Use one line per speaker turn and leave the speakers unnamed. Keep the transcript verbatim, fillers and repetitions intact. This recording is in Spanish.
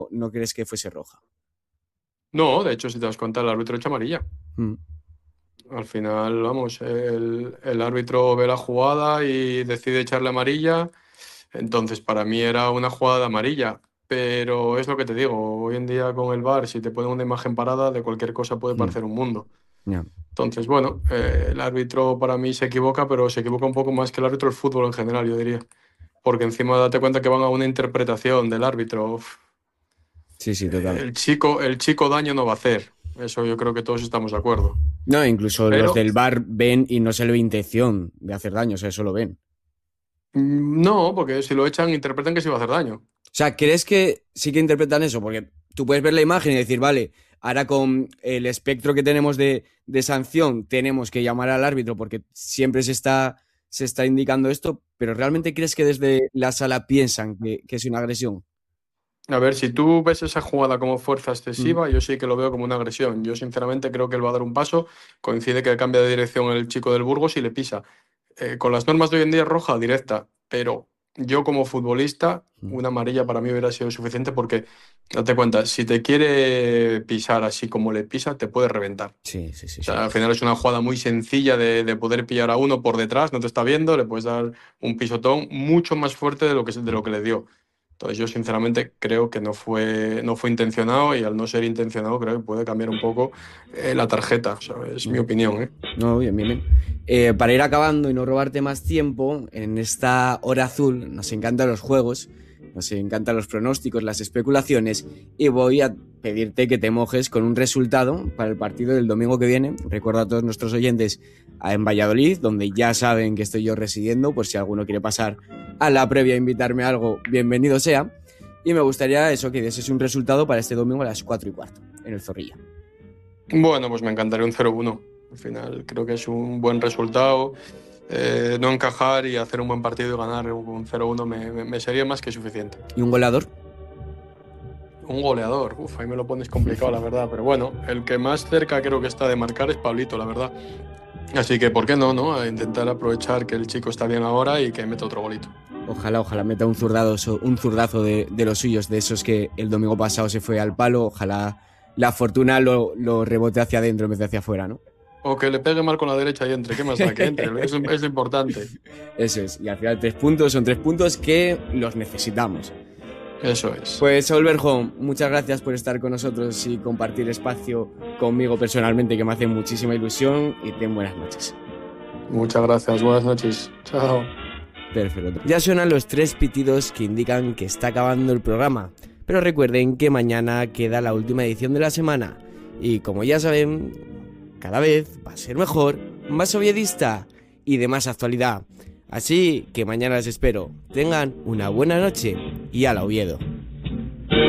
no crees que fuese roja.
No, de hecho, si te das cuenta, el árbitro echa amarilla.
Mm.
Al final, vamos, el, el árbitro ve la jugada y decide echarle amarilla. Entonces, para mí era una jugada de amarilla. Pero es lo que te digo, hoy en día con el V A R, si te ponen una imagen parada, de cualquier cosa puede
Mm.
parecer un mundo.
Yeah.
Entonces, bueno, eh, el árbitro para mí se equivoca, pero se equivoca un poco más que el árbitro del fútbol en general, yo diría. Porque encima date cuenta que van a una interpretación del árbitro. Uf,
Sí, sí,
eh,
total.
el chico, el chico daño no va a hacer. Eso yo creo que todos estamos de acuerdo.
No, incluso los
Pero
del V A R ven y no se le ve intención de hacer daño, o sea, eso lo ven.
mm, no, porque si lo echan, interpretan que sí va a hacer daño.
O sea, ¿crees que sí que interpretan eso? Porque tú puedes ver la imagen y decir, vale, ahora con el espectro que tenemos de, de sanción, tenemos que llamar al árbitro porque siempre se está, se está indicando esto, pero ¿realmente crees que desde la sala piensan que, que es una agresión?
A ver, si tú ves esa jugada como fuerza
Mm.
excesiva, yo sí que lo veo como una agresión. Yo sinceramente creo que él va a dar un paso, coincide que cambia de dirección el chico del Burgos y le pisa. Eh, con las normas de hoy en día es roja directa, pero yo como futbolista,
Mm.
una amarilla para mí hubiera sido suficiente porque, date cuenta, si te quiere pisar así como le pisa, te puede reventar.
Sí, sí, sí,
O
sí.
sea, al final es una jugada muy sencilla de, de poder pillar a uno por detrás, no te está viendo, le puedes dar un pisotón mucho más fuerte de lo que, de lo que le dio. Entonces yo sinceramente creo que no fue, no fue intencionado y al no ser intencionado creo que puede cambiar un poco eh, la tarjeta. O sea, es mi
Mm.
opinión, ¿eh?
No, bien, bien, bien. Eh, para ir acabando y no robarte más tiempo, en esta hora azul nos encantan los juegos, nos encantan los pronósticos, las especulaciones, y voy a pedirte que te mojes con un resultado para el partido del domingo que viene. Recuerdo a todos nuestros oyentes en Valladolid, donde ya saben que estoy yo residiendo, por si alguno quiere pasar a la previa a invitarme a algo, bienvenido sea. Y me gustaría eso, que dieses un resultado para este domingo a las cuatro y cuarto, en el Zorrilla.
Bueno, pues me encantaría un cero uno. Al final creo que es un buen resultado. Eh, no encajar y hacer un buen partido y ganar un cero uno me, me- me sería más que suficiente.
¿Y un goleador?
Un goleador, uf, ahí me lo pones complicado, la verdad. Pero bueno, el que más cerca creo que está de marcar es Pablito, la verdad. Así que, ¿por qué no, no? A intentar aprovechar que el chico está bien ahora y que meta otro golito.
Ojalá, ojalá meta un zurdado, un zurdazo de, de los suyos, de esos que el domingo pasado se fue al palo. Ojalá la fortuna lo, lo rebote hacia adentro en vez de hacia afuera, ¿no?
O que le pegue mal con la derecha y entre. ¿Qué más da que entre? Es, es lo importante.
Eso es. Y al final tres puntos son tres puntos que los necesitamos.
Eso es.
Pues Olverjo, muchas gracias por estar con nosotros y compartir espacio conmigo personalmente, que me hace muchísima ilusión, y ten buenas noches.
Muchas gracias. Buenas noches. Chao.
Perfecto. Ya suenan los tres pitidos que indican que está acabando el programa. Pero recuerden que mañana queda la última edición de la semana. Y como ya saben, cada vez va a ser mejor, más oviedista y de más actualidad. Así que mañana les espero. Tengan una buena noche y al Oviedo.